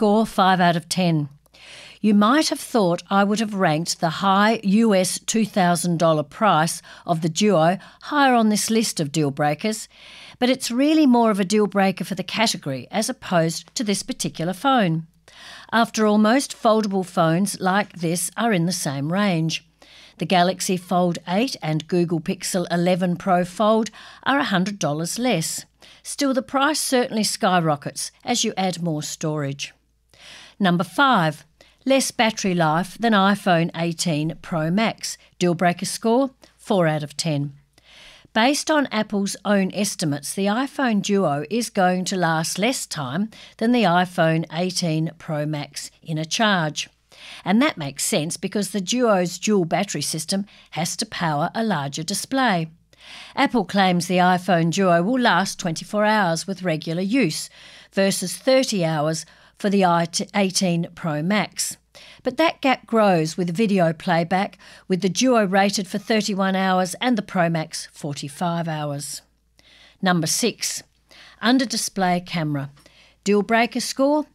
score 5 out of 10. You might have thought I would have ranked the high US $2,000 price of the Duo higher on this list of deal breakers, but it's really more of a deal breaker for the category as opposed to this particular phone. After all, most foldable phones like this are in the same range. The Galaxy Fold 8 and Google Pixel 11 Pro Fold are $100 less. Still, the price certainly skyrockets as you add more storage. Number 5. Less battery life than iPhone 18 Pro Max. Deal breaker score 4 out of 10. Based on Apple's own estimates, the iPhone Duo is going to last less time than the iPhone 18 Pro Max in a charge. And that makes sense because the Duo's dual battery system has to power a larger display. Apple claims the iPhone Duo will last 24 hours with regular use versus 30 hours for the 18 Pro Max. But that gap grows with video playback, with the Duo rated for 31 hours and the Pro Max 45 hours. Number 6. Under-display camera. Deal breaker score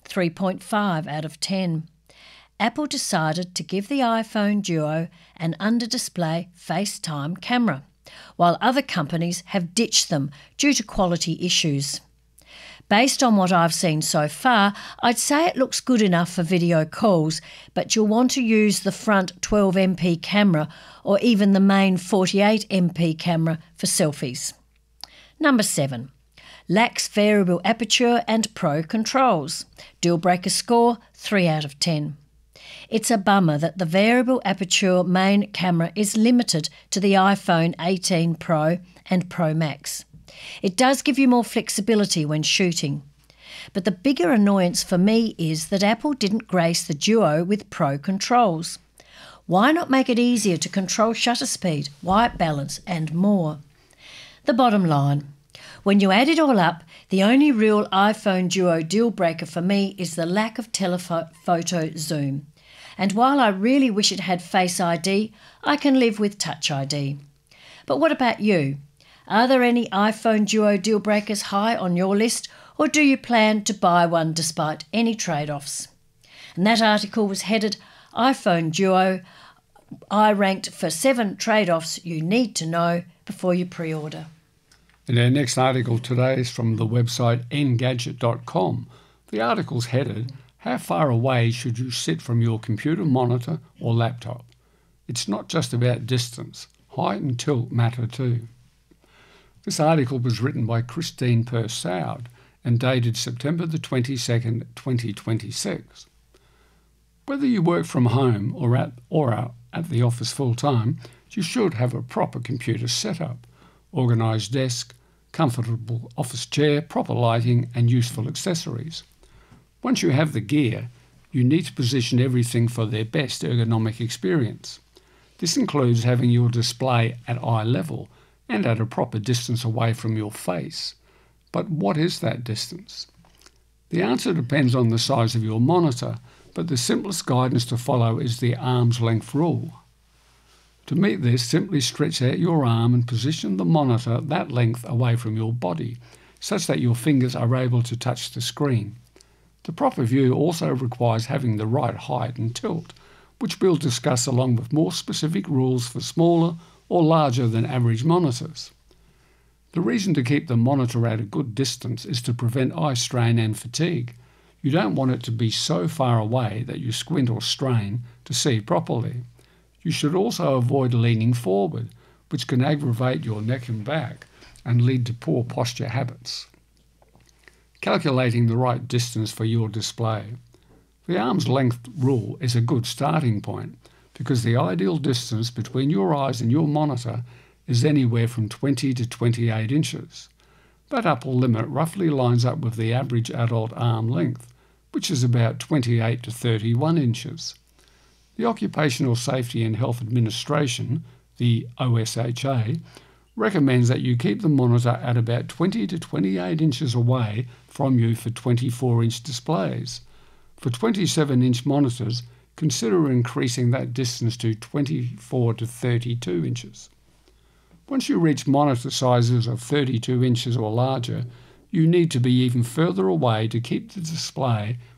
3.5 out of 10. Apple decided to give the iPhone Duo an under-display FaceTime camera, while other companies have ditched them due to quality issues. Based on what I've seen so far, I'd say it looks good enough for video calls, but you'll want to use the front 12MP camera or even the main 48MP camera for selfies. Number 7. Lacks variable aperture and pro controls. Deal breaker score 3 out of 10. It's a bummer that the variable aperture main camera is limited to the iPhone 18 Pro and Pro Max. It does give you more flexibility when shooting. But the bigger annoyance for me is that Apple didn't grace the Duo with Pro controls. Why not make it easier to control shutter speed, white balance and more? The bottom line. When you add it all up, the only real iPhone Duo deal breaker for me is the lack of telephoto zoom. And while I really wish it had Face ID, I can live with Touch ID. But what about you? Are there any iPhone Duo deal breakers high on your list, or do you plan to buy one despite any trade-offs? And that article was headed iPhone Duo. I ranked for 7 trade-offs you need to know before you pre-order. And our next article today is from the website engadget.com. The article's headed, "How far away should you sit from your computer, monitor or laptop?" It's not just about distance. Height and tilt matter too. This article was written by Christine Persaud and dated September the 22nd, 2026. Whether you work from home or at the office full-time, you should have a proper computer setup, organised desk, comfortable office chair, proper lighting and useful accessories. Once you have the gear, you need to position everything for their best ergonomic experience. This includes having your display at eye level and at a proper distance away from your face. But what is that distance? The answer depends on the size of your monitor, but the simplest guidance to follow is the arm's length rule. To meet this, simply stretch out your arm and position the monitor that length away from your body, such that your fingers are able to touch the screen. The proper view also requires having the right height and tilt, which we'll discuss along with more specific rules for smaller or larger than average monitors. The reason to keep the monitor at a good distance is to prevent eye strain and fatigue. You don't want it to be so far away that you squint or strain to see properly. You should also avoid leaning forward, which can aggravate your neck and back and lead to poor posture habits. Calculating the right distance for your display. The arm's length rule is a good starting point, because the ideal distance between your eyes and your monitor is anywhere from 20 to 28 inches. That upper limit roughly lines up with the average adult arm length, which is about 28 to 31 inches. The Occupational Safety and Health Administration, the OSHA, recommends that you keep the monitor at about 20 to 28 inches away from you for 24-inch displays. For 27-inch monitors, consider increasing that distance to 24 to 32 inches. Once you reach monitor sizes of 32 inches or larger, you need to be even further away to keep the display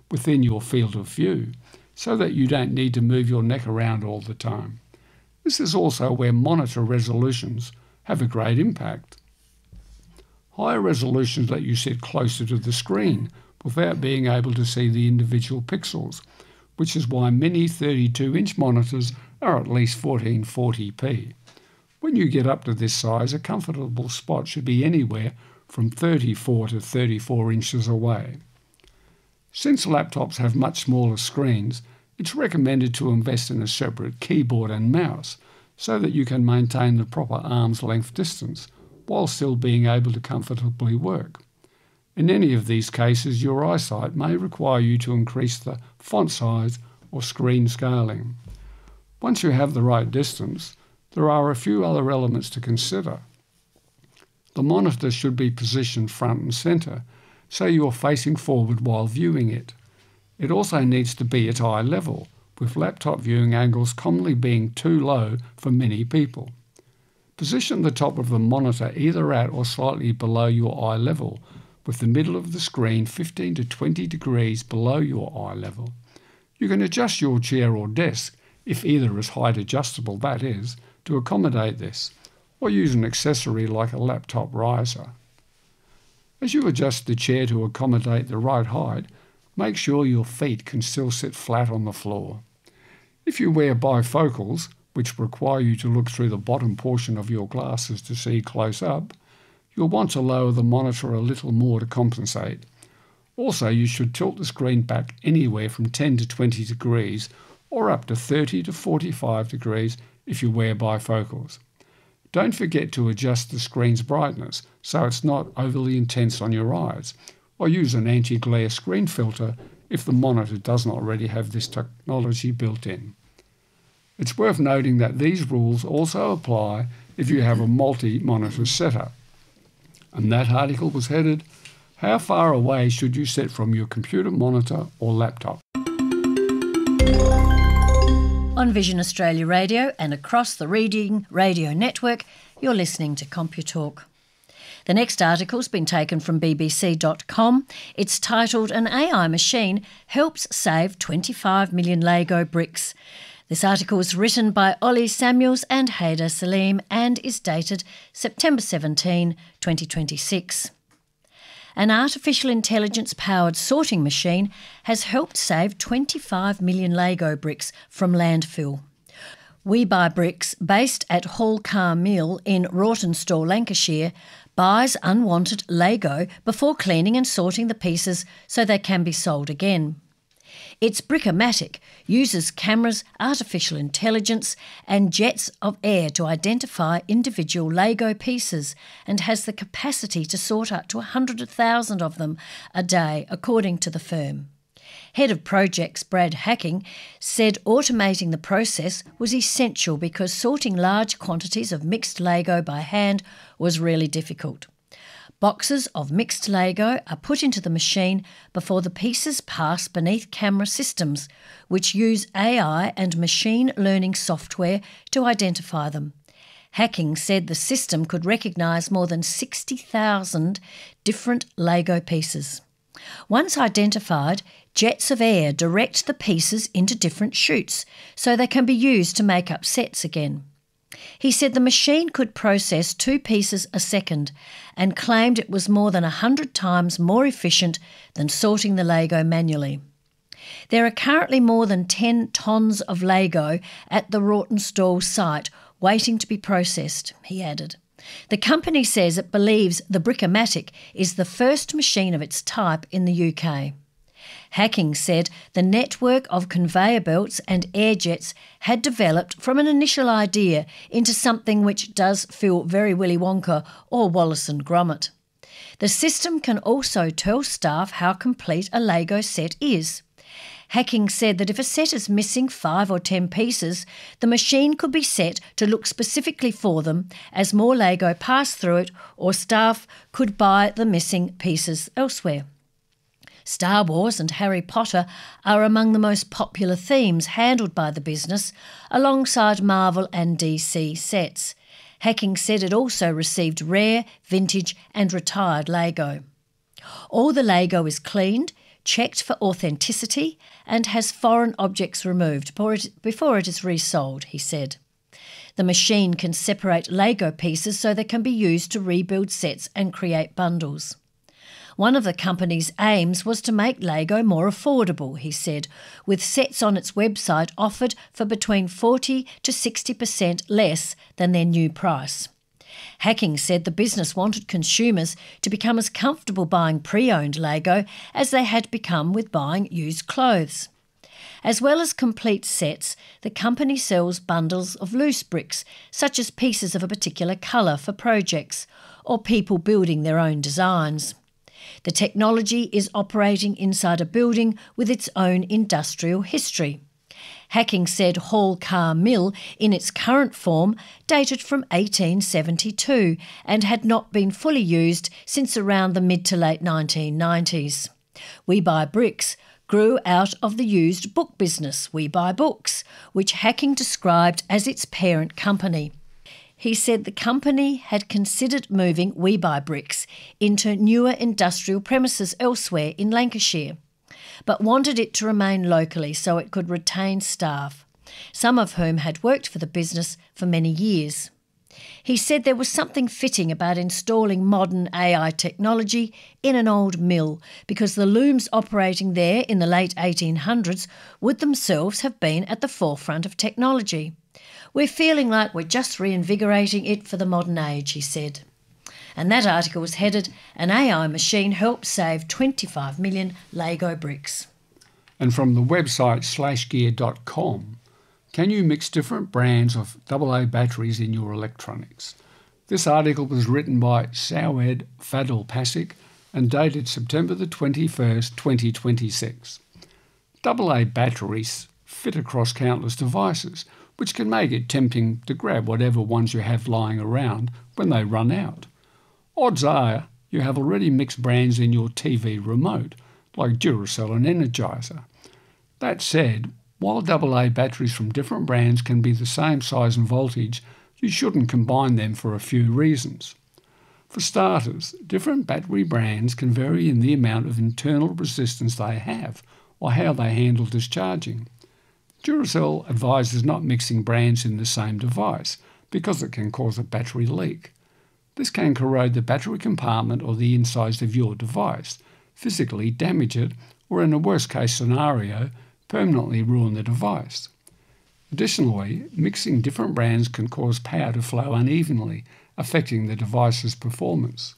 within your field of view so that you don't need to move your neck around all the time. This is also where monitor resolutions have a great impact. Higher resolutions let you sit closer to the screen without being able to see the individual pixels, which is why many 32-inch monitors are at least 1440p. When you get up to this size, a comfortable spot should be anywhere from 34 to 34 inches away. Since laptops have much smaller screens, it's recommended to invest in a separate keyboard and mouse so that you can maintain the proper arm's length distance while still being able to comfortably work. In any of these cases, your eyesight may require you to increase the font size or screen scaling. Once you have the right distance, there are a few other elements to consider. The monitor should be positioned front and centre, so you're facing forward while viewing it. It also needs to be at eye level, with laptop viewing angles commonly being too low for many people. Position the top of the monitor either at or slightly below your eye level, with the middle of the screen 15 to 20 degrees below your eye level. You can adjust your chair or desk, if either is height adjustable, that is, to accommodate this, or use an accessory like a laptop riser. As you adjust the chair to accommodate the right height, make sure your feet can still sit flat on the floor. If you wear bifocals, which require you to look through the bottom portion of your glasses to see close up, you'll want to lower the monitor a little more to compensate. Also, you should tilt the screen back anywhere from 10 to 20 degrees or up to 30 to 45 degrees if you wear bifocals. Don't forget to adjust the screen's brightness so it's not overly intense on your eyes, or use an anti-glare screen filter if the monitor does not already have this technology built in. It's worth noting that these rules also apply if you have a multi-monitor setup. And that article was headed, "How far away should you sit from your computer monitor or laptop?" On Vision Australia Radio and across the Reading Radio Network, you're listening to CompuTalk. The next article's been taken from bbc.com. It's titled, "An AI Machine Helps Save 25 Million Lego Bricks." This article was written by Ollie Samuels and Haider Salim and is dated September 17, 2026. An artificial intelligence-powered sorting machine has helped save 25 million Lego bricks from landfill. We Buy Bricks, based at Hall Car Mill in Rawtenstall, Lancashire, buys unwanted Lego before cleaning and sorting the pieces so they can be sold again. Its Brickomatic uses cameras, artificial intelligence and jets of air to identify individual Lego pieces and has the capacity to sort up to 100,000 of them a day, according to the firm. Head of projects Brad Hacking said automating the process was essential because sorting large quantities of mixed Lego by hand was really difficult. Boxes of mixed Lego are put into the machine before the pieces pass beneath camera systems, which use AI and machine learning software to identify them. Hacking said the system could recognise more than 60,000 different Lego pieces. Once identified, jets of air direct the pieces into different chutes so they can be used to make up sets again. He said the machine could process 2 pieces a second and claimed it was more than 100 times more efficient than sorting the Lego manually. There are currently more than 10 tonnes of Lego at the Rawtenstall site waiting to be processed, he added. The company says it believes the Brickomatic is the first machine of its type in the UK. Hacking said the network of conveyor belts and air jets had developed from an initial idea into something which does feel very Willy Wonka or Wallace and Gromit. The system can also tell staff how complete a Lego set is. Hacking said that if a set is missing 5 or 10 pieces, the machine could be set to look specifically for them as more Lego pass through it, or staff could buy the missing pieces elsewhere. Star Wars and Harry Potter are among the most popular themes handled by the business, alongside Marvel and DC sets. Hacking said it also received rare, vintage and retired Lego. All the Lego is cleaned, checked for authenticity, and has foreign objects removed before it is resold, he said. The machine can separate Lego pieces so they can be used to rebuild sets and create bundles. One of the company's aims was to make Lego more affordable, he said, with sets on its website offered for between 40 to 60% less than their new price. Hacking said the business wanted consumers to become as comfortable buying pre-owned Lego as they had become with buying used clothes. As well as complete sets, the company sells bundles of loose bricks, such as pieces of a particular colour for projects, or people building their own designs. The technology is operating inside a building with its own industrial history. Hacking said Hall Car Mill, in its current form, dated from 1872 and had not been fully used since around the mid to late 1990s. We Buy Bricks grew out of the used book business, We Buy Books, which Hacking described as its parent company. He said the company had considered moving We Buy Bricks into newer industrial premises elsewhere in Lancashire, but wanted it to remain locally so it could retain staff, some of whom had worked for the business for many years. He said there was something fitting about installing modern AI technology in an old mill because the looms operating there in the late 1800s would themselves have been at the forefront of technology. We're feeling like we're just reinvigorating it for the modern age, he said. And that article was headed, An AI Machine Helped Save 25 Million Lego Bricks. And from the website slashgear.com, can you mix different brands of AA batteries in your electronics? This article was written by Sawed Fadl Pasik and dated September the 21st, 2026. AA batteries fit across countless devices, which can make it tempting to grab whatever ones you have lying around when they run out. Odds are you have already mixed brands in your TV remote, like Duracell and Energizer. That said, while AA batteries from different brands can be the same size and voltage, you shouldn't combine them for a few reasons. For starters, different battery brands can vary in the amount of internal resistance they have or how they handle discharging. Duracell advises not mixing brands in the same device because it can cause a battery leak. This can corrode the battery compartment or the insides of your device, physically damage it, or in a worst-case scenario, permanently ruin the device. Additionally, mixing different brands can cause power to flow unevenly, affecting the device's performance.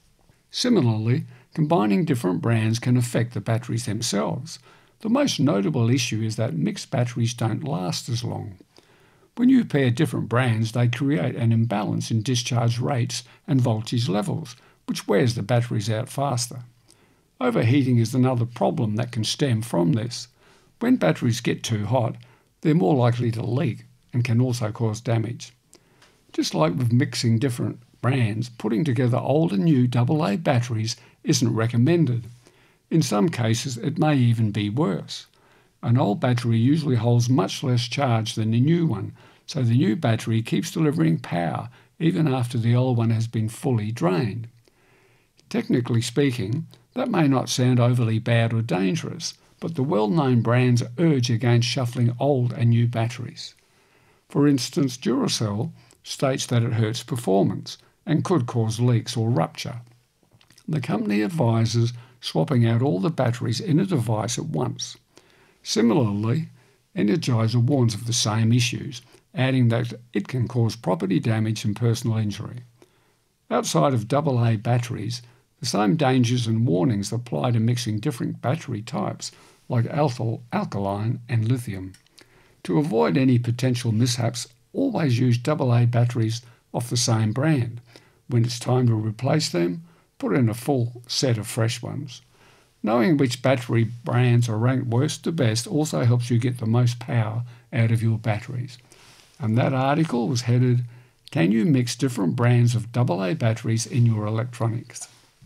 Similarly, combining different brands can affect the batteries themselves. The most notable issue is that mixed batteries don't last as long. When you pair different brands, they create an imbalance in discharge rates and voltage levels, which wears the batteries out faster. Overheating is another problem that can stem from this. When batteries get too hot, they're more likely to leak and can also cause damage. Just like with mixing different brands, putting together old and new AA batteries isn't recommended. In some cases, it may even be worse. An old battery usually holds much less charge than a new one, so the new battery keeps delivering power even after the old one has been fully drained. Technically speaking, that may not sound overly bad or dangerous, but the well-known brands urge against shuffling old and new batteries. For instance, Duracell states that it hurts performance and could cause leaks or rupture. The company advises swapping out all the batteries in a device at once. Similarly, Energizer warns of the same issues, adding that it can cause property damage and personal injury. Outside of AA batteries, the same dangers and warnings apply to mixing different battery types like alkaline and lithium. To avoid any potential mishaps, always use AA batteries off the same brand. When it's time to replace them, put in a full set of fresh ones. Knowing which battery brands are ranked worst to best also helps you get the most power out of your batteries. And that article was headed, Can you mix different brands of AA batteries in your electronics?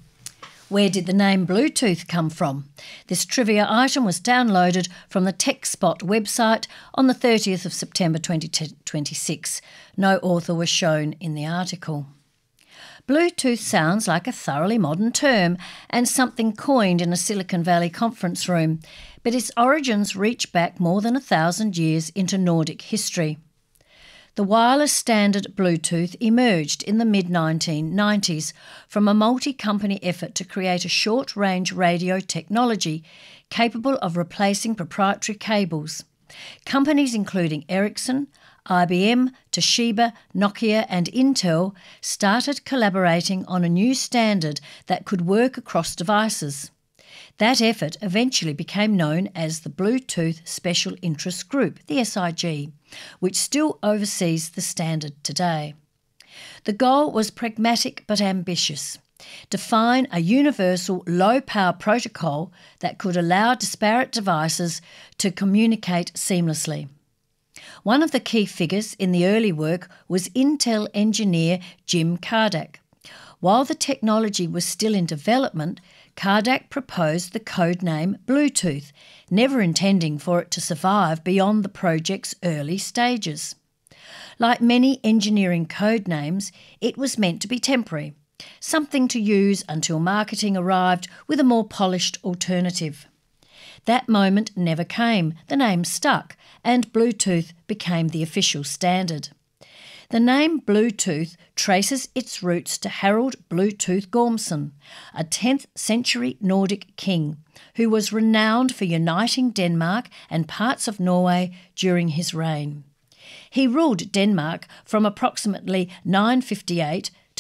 Where did the name Bluetooth come from? This trivia item was downloaded from the TechSpot website on the 30th of September 2026. No author was shown in the article. Bluetooth sounds like a thoroughly modern term and something coined in a Silicon Valley conference room, but its origins reach back more than 1,000 years into Nordic history. The wireless standard Bluetooth emerged in the mid-1990s from a multi-company effort to create a short-range radio technology capable of replacing proprietary cables. Companies including Ericsson, IBM, Toshiba, Nokia and Intel started collaborating on a new standard that could work across devices. That effort eventually became known as the Bluetooth Special Interest Group, the SIG, which still oversees the standard today. The goal was pragmatic but ambitious: define a universal low-power protocol that could allow disparate devices to communicate seamlessly. One of the key figures in the early work was Intel engineer Jim Kardak. While the technology was still in development, Kardak proposed the code name Bluetooth, never intending for it to survive beyond the project's early stages. Like many engineering code names, it was meant to be temporary, something to use until marketing arrived with a more polished alternative. That moment never came, the name stuck, and Bluetooth became the official standard. The name Bluetooth traces its roots to Harald Bluetooth Gormson, a 10th century Nordic king, who was renowned for uniting Denmark and parts of Norway during his reign. He ruled Denmark from approximately 958 to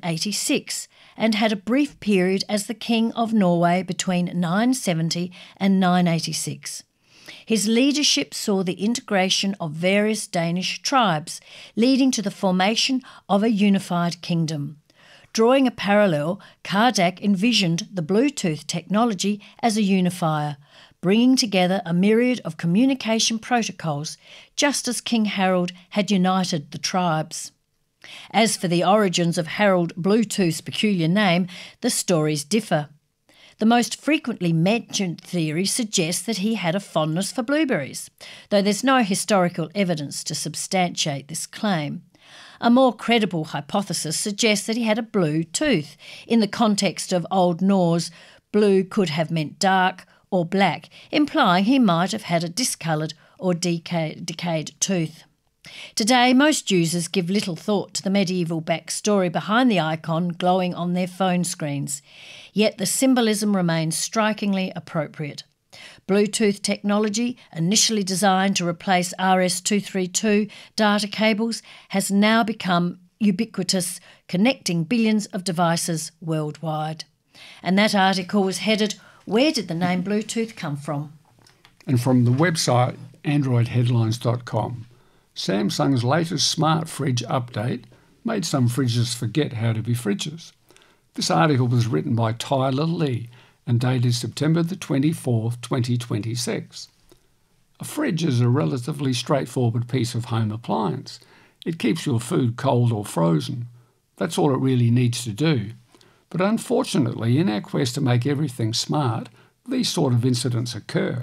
986 and had a brief period as the King of Norway between 970 and 986. His leadership saw the integration of various Danish tribes, leading to the formation of a unified kingdom. Drawing a parallel, Kardak envisioned the Bluetooth technology as a unifier, bringing together a myriad of communication protocols, just as King Harald had united the tribes. As for the origins of Harald Bluetooth's peculiar name, the stories differ. The most frequently mentioned theory suggests that he had a fondness for blueberries, though there's no historical evidence to substantiate this claim. A more credible hypothesis suggests that he had a blue tooth. In the context of Old Norse, blue could have meant dark or black, implying he might have had a discoloured or decayed tooth. Today, most users give little thought to the medieval backstory behind the icon glowing on their phone screens, yet the symbolism remains strikingly appropriate. Bluetooth technology, initially designed to replace RS-232 data cables, has now become ubiquitous, connecting billions of devices worldwide. And that article was headed, "Where did the name Bluetooth come from?" And from the website androidheadlines.com, Samsung's latest smart fridge update made some fridges forget how to be fridges. This article was written by Tyler Lee and dated September the 24th, 2026. A fridge is a relatively straightforward piece of home appliance. It keeps your food cold or frozen. That's all it really needs to do. But unfortunately, in our quest to make everything smart, these sort of incidents occur.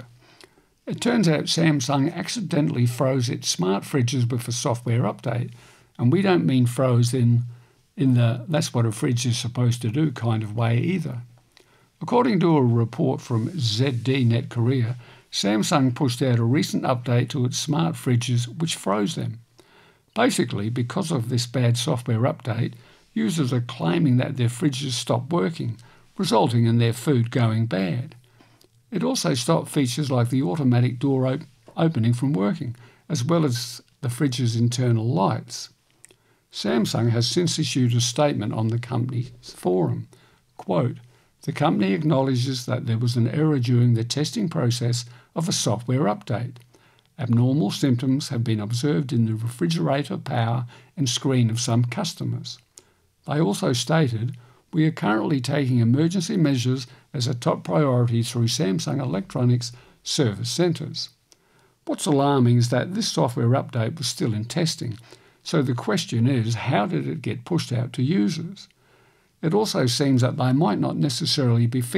It turns out Samsung accidentally froze its smart fridges with a software update, and we don't mean froze in the "that's what a fridge is supposed to do" kind of way either. According to a report from ZDNet Korea, Samsung pushed out a recent update to its smart fridges which froze them. Basically, because of this bad software update, users are claiming that their fridges stopped working, resulting in their food going bad. It also stopped features like the automatic door opening from working, as well as the fridge's internal lights. Samsung has since issued a statement on the company's forum. Quote, "The company acknowledges that there was an error during the testing process of a software update. Abnormal symptoms have been observed in the refrigerator power and screen of some customers." They also stated, "We are currently taking emergency measures as a top priority through Samsung Electronics service centres." What's alarming is that this software update was still in testing, so the question is, how did it get pushed out to users? It also seems that they might not necessarily be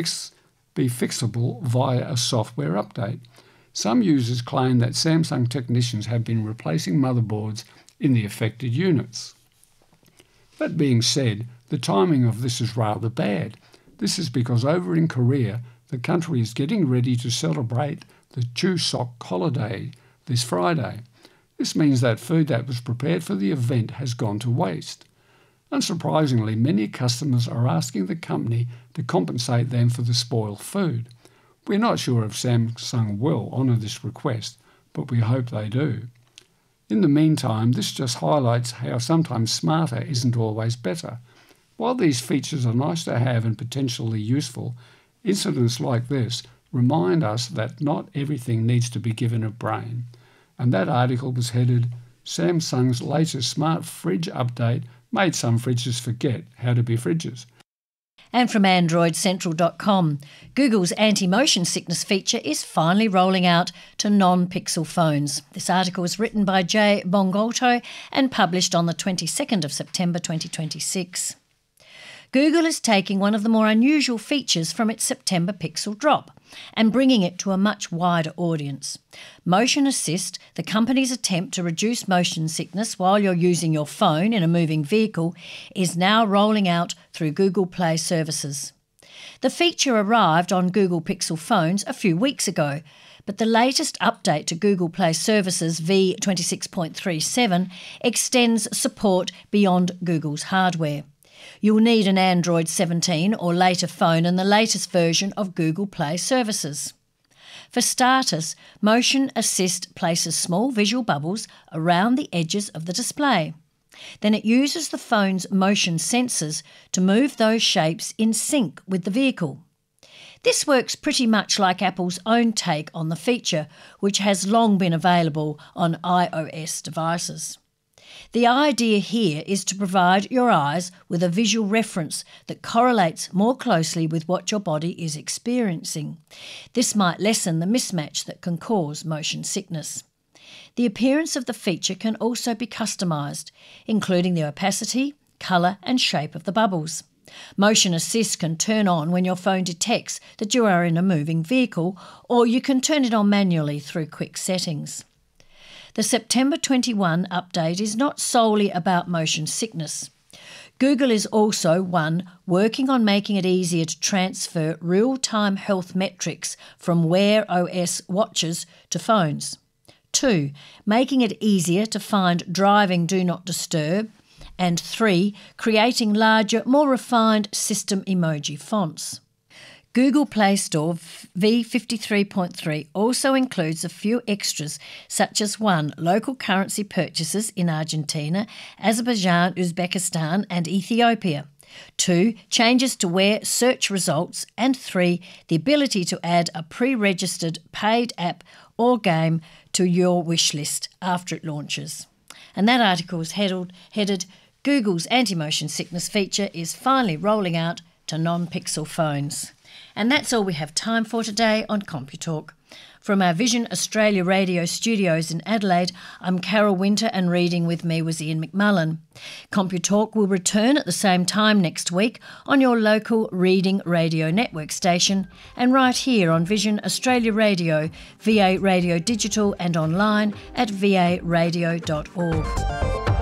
fixable via a software update. Some users claim that Samsung technicians have been replacing motherboards in the affected units. That being said, The timing of this is rather bad. This is because over in Korea, the country is getting ready to celebrate the Chuseok holiday this Friday. This means that food that was prepared for the event has gone to waste. Unsurprisingly, many customers are asking the company to compensate them for the spoiled food. We're not sure if Samsung will honour this request, but we hope they do. In the meantime, this just highlights how sometimes smarter isn't always better. While these features are nice to have and potentially useful, incidents like this remind us that not everything needs to be given a brain. And that article was headed, Samsung's latest smart fridge update made some fridges forget how to be fridges. And from AndroidCentral.com, Google's anti-motion sickness feature is finally rolling out to non-Pixel phones. This article was written by Jay Bongolto and published on the 22nd of September 2026. Google is taking one of the more unusual features from its September Pixel drop and bringing it to a much wider audience. Motion Assist, the company's attempt to reduce motion sickness while you're using your phone in a moving vehicle, is now rolling out through Google Play services. The feature arrived on Google Pixel phones a few weeks ago, but the latest update to Google Play services v26.37 extends support beyond Google's hardware. You'll need an Android 17 or later phone and the latest version of Google Play services. For starters, Motion Assist places small visual bubbles around the edges of the display. Then it uses the phone's motion sensors to move those shapes in sync with the vehicle. This works pretty much like Apple's own take on the feature, which has long been available on iOS devices. The idea here is to provide your eyes with a visual reference that correlates more closely with what your body is experiencing. This might lessen the mismatch that can cause motion sickness. The appearance of the feature can also be customised, including the opacity, colour and shape of the bubbles. Motion Assist can turn on when your phone detects that you are in a moving vehicle, or you can turn it on manually through quick settings. The September 21 update is not solely about motion sickness. Google is also, 1, working on making it easier to transfer real-time health metrics from Wear OS watches to phones. 2, making it easier to find driving do not disturb. And 3, creating larger, more refined system emoji fonts. Google Play Store v53.3 also includes a few extras such as 1, local currency purchases in Argentina, Azerbaijan, Uzbekistan and Ethiopia. 2, changes to Wear search results. And 3, the ability to add a pre-registered paid app or game to your wish list after it launches. And that article is headed Google's anti-motion sickness feature is finally rolling out to non-Pixel phones. And that's all we have time for today on CompuTalk. From our Vision Australia radio studios in Adelaide, I'm Carol Winter and reading with me was Ian McMullen. CompuTalk will return at the same time next week on your local Reading Radio Network station and right here on Vision Australia Radio, VA Radio Digital and online at varadio.org.